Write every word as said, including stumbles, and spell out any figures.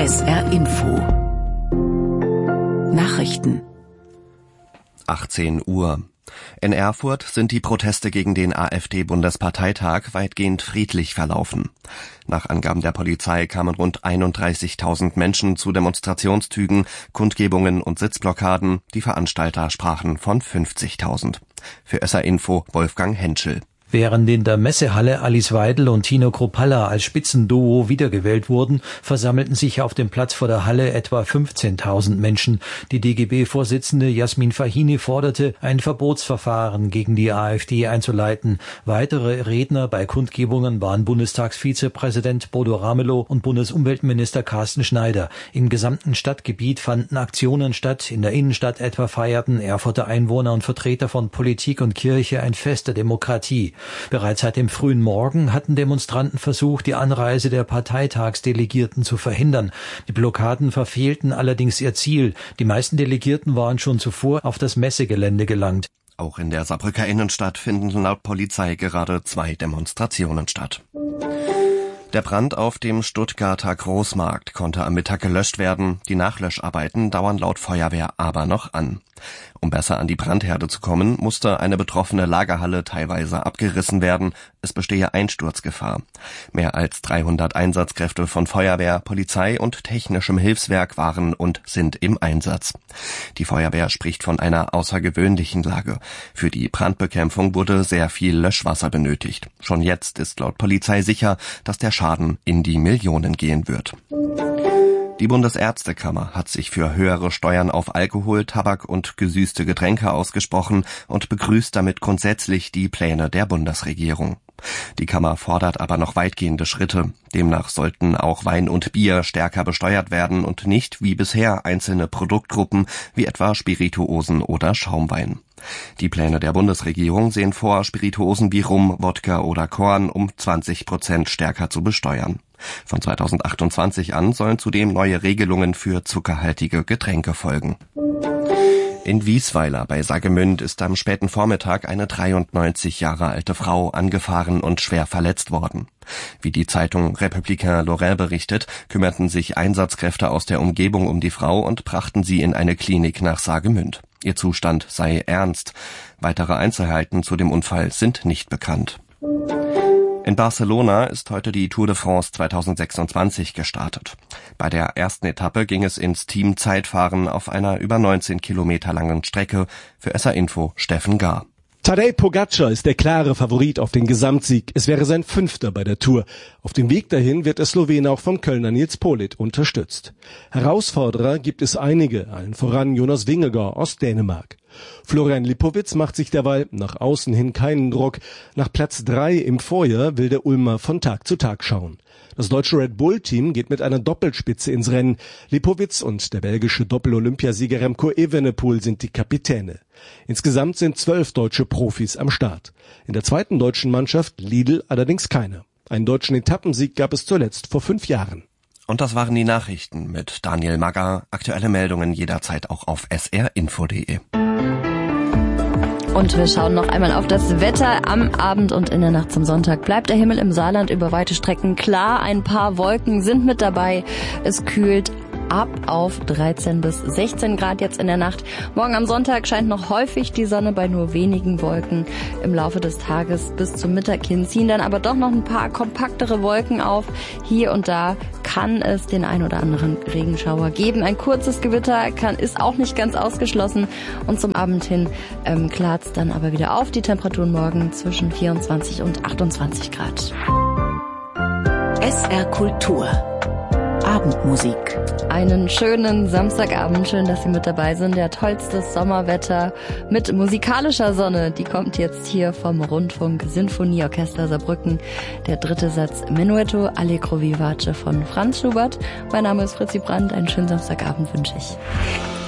S R Info Nachrichten achtzehn Uhr. In Erfurt sind die Proteste gegen den AfD-Bundesparteitag weitgehend friedlich verlaufen. Nach Angaben der Polizei kamen rund einunddreißigtausend Menschen zu Demonstrationszügen, Kundgebungen und Sitzblockaden. Die Veranstalter sprachen von fünfzigtausend. Für S R Info Wolfgang Henschel. Während in der Messehalle Alice Weidel und Tino Kruppalla als Spitzenduo wiedergewählt wurden, versammelten sich auf dem Platz vor der Halle etwa fünfzehntausend Menschen. Die D G B-Vorsitzende Jasmin Fahini forderte, ein Verbotsverfahren gegen die AfD einzuleiten. Weitere Redner bei Kundgebungen waren Bundestagsvizepräsident Bodo Ramelow und Bundesumweltminister Carsten Schneider. Im gesamten Stadtgebiet fanden Aktionen statt. In der Innenstadt etwa feierten Erfurter Einwohner und Vertreter von Politik und Kirche ein Fest der Demokratie. Bereits seit dem frühen Morgen hatten Demonstranten versucht, die Anreise der Parteitagsdelegierten zu verhindern. Die Blockaden verfehlten allerdings ihr Ziel. Die meisten Delegierten waren schon zuvor auf das Messegelände gelangt. Auch in der Saarbrücker Innenstadt finden laut Polizei gerade zwei Demonstrationen statt. Der Brand auf dem Stuttgarter Großmarkt konnte am Mittag gelöscht werden. Die Nachlöscharbeiten dauern laut Feuerwehr aber noch an. Um besser an die Brandherde zu kommen, musste eine betroffene Lagerhalle teilweise abgerissen werden. Es bestehe Einsturzgefahr. Mehr als dreihundert Einsatzkräfte von Feuerwehr, Polizei und technischem Hilfswerk waren und sind im Einsatz. Die Feuerwehr spricht von einer außergewöhnlichen Lage. Für die Brandbekämpfung wurde sehr viel Löschwasser benötigt. Schon jetzt ist laut Polizei sicher, dass der Schaden in die Millionen gehen wird. Die Bundesärztekammer hat sich für höhere Steuern auf Alkohol, Tabak und gesüßte Getränke ausgesprochen und begrüßt damit grundsätzlich die Pläne der Bundesregierung. Die Kammer fordert aber noch weitgehende Schritte. Demnach sollten auch Wein und Bier stärker besteuert werden und nicht wie bisher einzelne Produktgruppen wie etwa Spirituosen oder Schaumwein. Die Pläne der Bundesregierung sehen vor, Spirituosen wie Rum, Wodka oder Korn um zwanzig Prozent stärker zu besteuern. Von zweitausendachtundzwanzig an sollen zudem neue Regelungen für zuckerhaltige Getränke folgen. In Wiesweiler bei Saargemünd ist am späten Vormittag eine dreiundneunzig Jahre alte Frau angefahren und schwer verletzt worden. Wie die Zeitung Républicain Lorrain berichtet, kümmerten sich Einsatzkräfte aus der Umgebung um die Frau und brachten sie in eine Klinik nach Saargemünd. Ihr Zustand sei ernst. Weitere Einzelheiten zu dem Unfall sind nicht bekannt. In Barcelona ist heute die Tour de France zweitausendsechsundzwanzig gestartet. Bei der ersten Etappe ging es ins Team-Zeitfahren auf einer über neunzehn Kilometer langen Strecke. Für S R Info Steffen Gar. Tadej Pogačar ist der klare Favorit auf den Gesamtsieg. Es wäre sein fünfter bei der Tour. Auf dem Weg dahin wird der Slowene auch vom Kölner Nils Politt unterstützt. Herausforderer gibt es einige, allen voran Jonas Vingegaard aus Dänemark. Florian Lipowitz macht sich derweil nach außen hin keinen Druck. Nach Platz drei im Vorjahr will der Ulmer von Tag zu Tag schauen. Das deutsche Red Bull-Team geht mit einer Doppelspitze ins Rennen. Lipowitz und der belgische Doppel-Olympiasieger Remco Evenepoel sind die Kapitäne. Insgesamt sind zwölf deutsche Profis am Start. In der zweiten deutschen Mannschaft Lidl allerdings keine. Einen deutschen Etappensieg gab es zuletzt vor fünf Jahren. Und das waren die Nachrichten mit Daniel Magger. Aktuelle Meldungen jederzeit auch auf s r info punkt d e. Und wir schauen noch einmal auf das Wetter am Abend und in der Nacht zum Sonntag. Bleibt der Himmel im Saarland über weite Strecken klar. Ein paar Wolken sind mit dabei. Es kühlt ab auf dreizehn bis sechzehn Grad jetzt in der Nacht. Morgen am Sonntag scheint noch häufig die Sonne bei nur wenigen Wolken. Im Laufe des Tages bis zum Mittag hin ziehen dann aber doch noch ein paar kompaktere Wolken auf. Hier und da kann es den ein oder anderen Regenschauer geben. Ein kurzes Gewitter kann, ist auch nicht ganz ausgeschlossen. Und zum Abend hin ähm, klart es dann aber wieder auf. Die Temperaturen morgen zwischen vierundzwanzig und achtundzwanzig Grad. S R Kultur Abendmusik. Einen schönen Samstagabend. Schön, dass Sie mit dabei sind. Der tollste Sommerwetter mit musikalischer Sonne. Die kommt jetzt hier vom Rundfunk Sinfonieorchester Saarbrücken. Der dritte Satz Menuetto Allegro Vivace von Franz Schubert. Mein Name ist Fritzi Brandt. Einen schönen Samstagabend wünsche ich.